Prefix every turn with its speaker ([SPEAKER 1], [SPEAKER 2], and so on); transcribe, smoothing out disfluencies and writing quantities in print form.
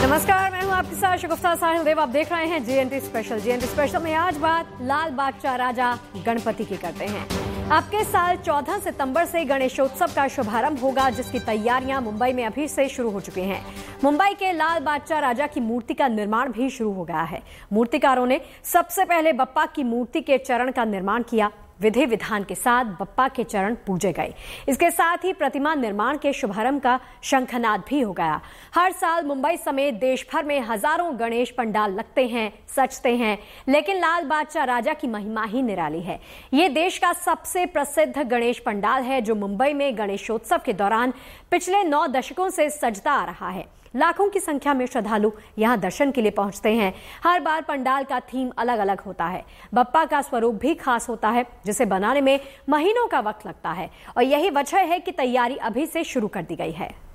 [SPEAKER 1] नमस्कार, मैं हूं आपके साथ शगुफ्ता साहिल देव। आप देख रहे हैं जीएनटी स्पेशल। जीएनटी स्पेशल में आज बात लाल बादशाह राजा गणपति की करते हैं। आपके साल 14 सितंबर से गणेशोत्सव का शुभारंभ होगा, जिसकी तैयारियां मुंबई में अभी से शुरू हो चुकी हैं। मुंबई के लाल बादशाह राजा की मूर्ति का निर्माण भी शुरू हो गया है। मूर्तिकारों ने सबसे पहले बप्पा की मूर्ति के चरण का निर्माण किया। विधि विधान के साथ बप्पा के चरण पूजे गए। इसके साथ ही प्रतिमा निर्माण के शुभारंभ का शंखनाद भी हो गया। हर साल मुंबई समेत देश भर में हजारों गणेश पंडाल लगते हैं, सजते हैं, लेकिन लाल बादशाह राजा की महिमा ही निराली है। ये देश का सबसे प्रसिद्ध गणेश पंडाल है, जो मुंबई में गणेशोत्सव के दौरान पिछले 9 दशकों से सजता आ रहा है। लाखों की संख्या में श्रद्धालु यहां दर्शन के लिए पहुंचते हैं। हर बार पंडाल का थीम अलग अलग होता है। बप्पा का स्वरूप भी खास होता है, जिसे बनाने में महीनों का वक्त लगता है, और यही वजह है कि तैयारी अभी से शुरू कर दी गई है।